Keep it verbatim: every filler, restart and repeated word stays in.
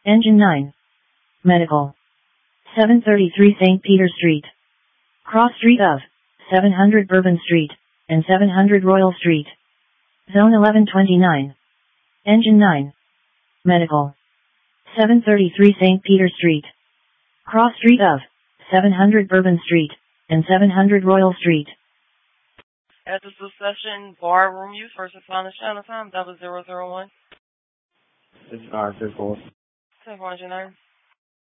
Engine nine. Medical. seven thirty-three Saint Peter Street. Cross street of seven hundred Bourbon Street and seven hundred Royal Street. Zone eleven twenty-nine. Engine nine. Medical. seven thirty-three Saint Peter Street. Cross street of seven hundred Bourbon Street and seven hundred Royal Street. At the succession bar room use first responder Chinatown, double zero zero one. This is R fifty-four. ten four nine.